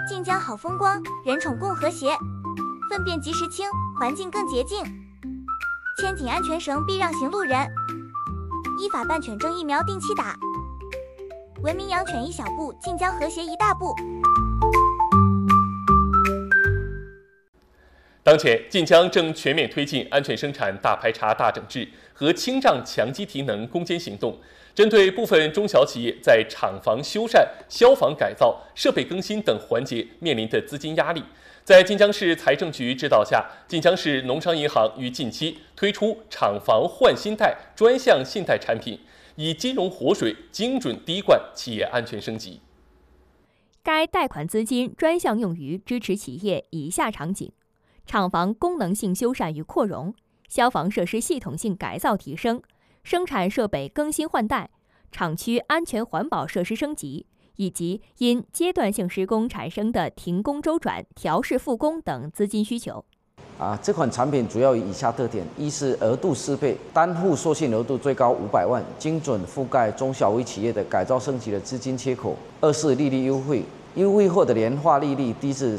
晋江好风光，人宠共和谐，粪便及时清，环境更洁净。牵紧安全绳，避让行路人。依法办犬证疫苗定期打。文明养犬一小步，晋江和谐一大步。 当前，晋江正全面推进安全生产大排查大整治和清障强基提能攻坚行动。针对部分中小企业在厂房修缮、消防改造、设备更新等环节面临的资金压力，在晋江市财政局指导下，晋江市农商银行于近期推出厂房换新贷专项信贷产品，以金融活水精准滴灌企业安全升级。 该贷款资金专项用于支持企业以下场景：厂房功能性修缮与扩容，消防设施系统性改造提升，生产设备更新换代，厂区安全环保设施升级，以及因阶段性施工产生的停工周转、调试复工等资金需求。 这款产品主要以下特点：一是额度适配，单户授信额度最高500万，精准覆盖中小微企业的改造升级的资金缺口；二是利率优惠，优惠后的年化利率低至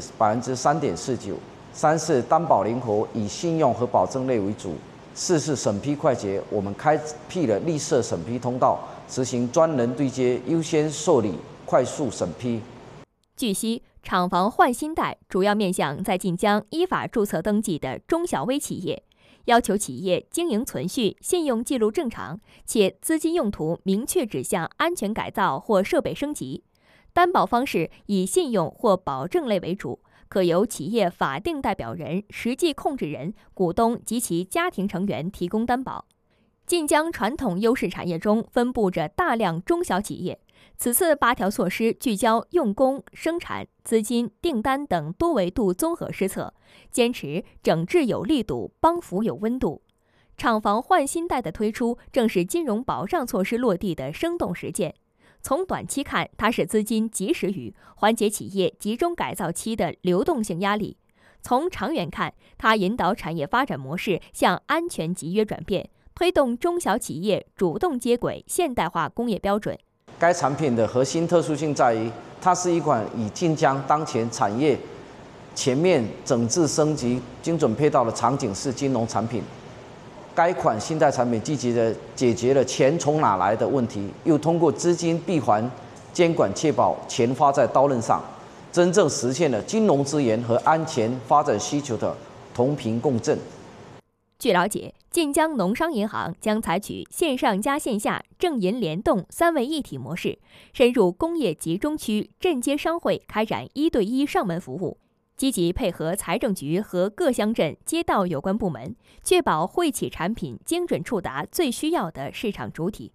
3.49%；三是担保灵活，以信用和保证类为主；四是审批快捷，我们开辟了绿色审批通道，实行专人对接，优先受理，快速审批。 据悉，厂房换新贷主要面向在晋江依法注册登记的中小微企业，要求企业经营存续、信用记录正常，且资金用途明确指向安全改造或设备升级。担保方式以信用或保证类为主，可由企业法定代表人、实际控制人、股东及其家庭成员提供担保。晋江传统优势产业中分布着大量中小企业，此次8条措施聚焦用工、生产、资金、订单等多维度综合施策，坚持整治有力度，帮扶有温度。厂房换新贷的推出，正是金融保障措施落地的生动实践。从短期看，它是资金及时雨，缓解企业集中改造期的流动性压力；从长远看，它引导产业发展模式向安全集约转变，推动中小企业主动接轨现代化工业标准。 该产品的核心特殊性在于，它是一款以晋江当前产业全面整治升级、精准配套的场景式金融产品。该款信贷产品积极地解决了钱从哪来的问题，又通过资金闭环监管，确保钱花在刀刃上，真正实现了金融资源和安全发展需求的同频共振。 据了解，晋江农商银行将采取线上加线下、正银联动3位一体模式，深入工业集中区镇街商会开展1对1上门服务，积极配合财政局和各乡镇街道有关部门，确保惠企产品精准触达最需要的市场主体。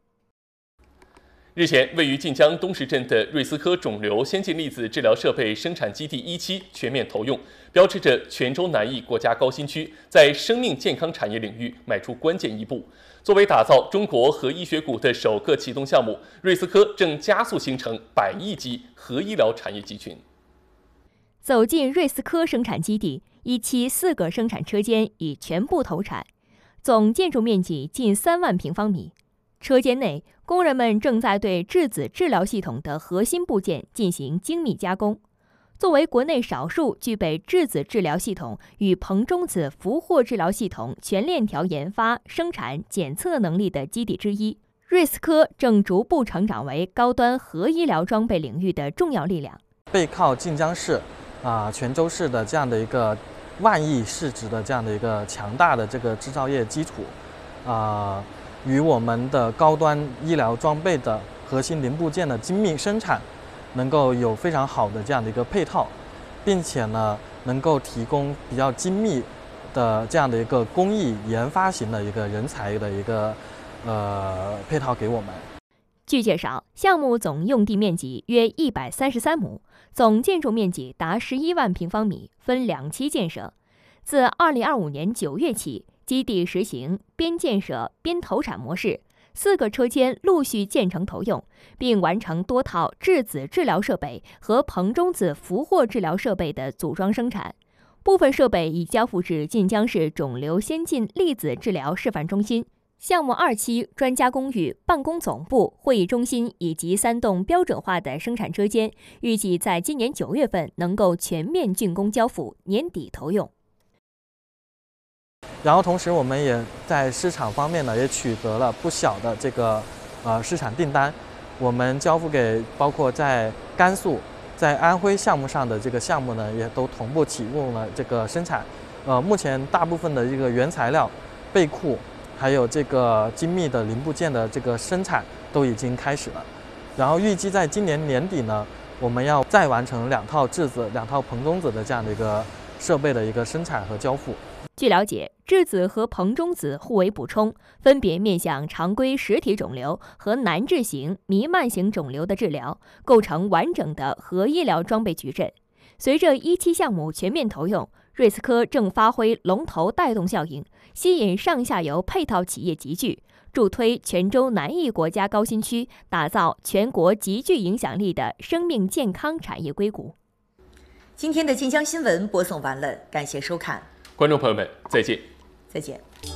日前，位于晋江东石镇的瑞思科肿瘤先进粒子治疗设备生产基地1期全面投用，标志着泉州南翼国家高新区在生命健康产业领域迈出关键一步。作为打造中国核医学谷的首个启动项目，瑞思科正加速形成100亿级核医疗产业集群。 走进瑞思科生产基地，1期4个生产车间已全部投产，总建筑面积近3万平方米。车间内，工人们正在对质子治疗系统的核心部件进行精密加工。作为国内少数具备质子治疗系统与硼中子俘获治疗系统全链条研发、生产、检测能力的基地之一，瑞思科正逐步成长为高端核医疗装备领域的重要力量。 背靠晋江市、泉州市的这样的一个万亿市值的这样的一个强大的这个制造业基础，与我们的高端医疗装备的核心零部件的精密生产能够有非常好的这样的一个配套，并且呢，能够提供比较精密的这样的一个工艺研发型的一个人才的一个配套给我们。 据介绍，项目总用地面积约133亩，总建筑面积达11万平方米，分2期建设。自2025年9月起，基地实行边建设边投产模式，4个车间陆续建成投用，并完成多套质子治疗设备和硼中子俘获治疗设备的组装生产。部分设备已交付至晋江市肿瘤先进粒子治疗示范中心。 项目2期专家公寓、办公总部、会议中心以及3栋标准化的生产车间，预计在今年9月份能够全面竣工交付，年底投用。 然后同时我们也在市场方面呢，也取得了不小的这个市场订单，我们交付给包括在甘肃、在安徽项目上的这个项目呢，也都同步启用了这个生产。目前大部分的这个原材料、备库，还有这个精密的零部件的这个生产都已经开始了。然后预计在今年年底呢，我们要再完成2套质子、2套硼中子的这样的一个设备的一个生产和交付。 据了解，质子和硼中子互为补充，分别面向常规实体肿瘤和难治型、弥漫型肿瘤的治疗，构成完整的核医疗装备矩阵。随着1期项目全面投用，瑞思科正发挥龙头带动效应，吸引上下游配套企业集聚，助推泉州南翼国家高新区打造全国极具影响力的生命健康产业硅谷。 今天的晋江新闻播送完了，感谢收看。 观众朋友们，再见。 再见。